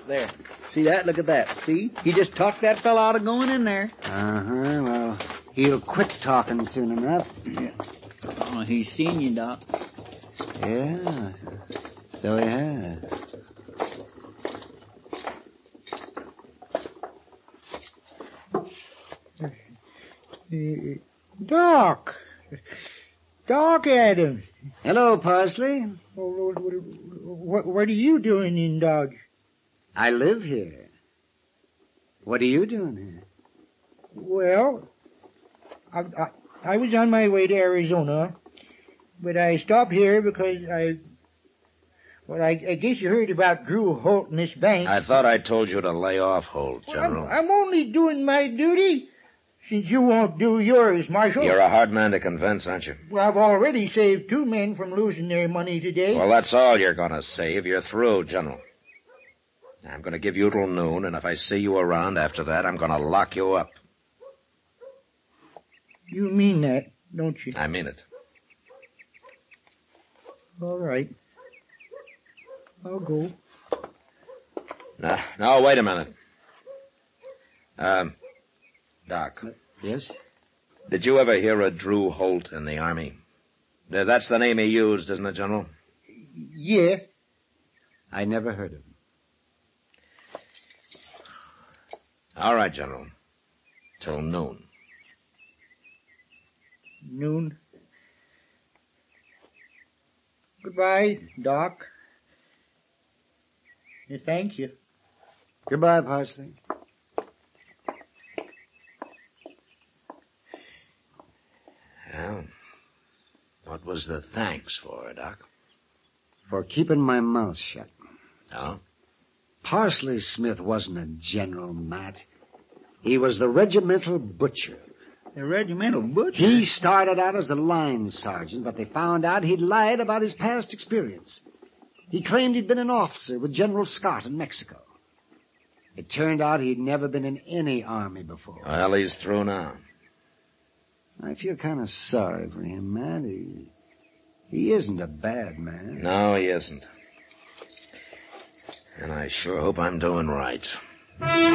There. See that? Look at that. See? He just talked that fella out of going in there. Uh-huh. Well, he'll quit talking soon enough. Yeah. Oh, he's seen you, Doc. Yeah, so he has. Doc. Doc Adams. Hello, Parsley. What are you doing in Dodge? I live here. What are you doing here? Well, I was on my way to Arizona, but I stopped here because I guess you heard about Drew Holt and this bank. I thought I told you to lay off Holt, General. I'm only doing my duty, since you won't do yours, Marshal. You're a hard man to convince, aren't you? Well, I've already saved 2 men from losing their money today. Well, that's all you're going to save. You're through, General. I'm going to give you till noon, and if I see you around after that, I'm going to lock you up. You mean that, don't you? I mean it. All right. I'll go. No, wait a minute. Doc. Yes? Did you ever hear of Drew Holt in the Army? That's the name he used, isn't it, General? Yeah. I never heard of him. All right, General. Till noon. Noon. Goodbye, Doc. Thank you. Goodbye, Parsley. Well, what was the thanks for, Doc? For keeping my mouth shut. Oh? Parsley Smith wasn't a general, Matt. He was the regimental butcher. The regimental butcher? He started out as a line sergeant, but they found out he'd lied about his past experience. He claimed he'd been an officer with General Scott in Mexico. It turned out he'd never been in any army before. Well, he's through now. I feel kind of sorry for him, Matt. He isn't a bad man. No, he isn't. And I sure hope I'm doing right.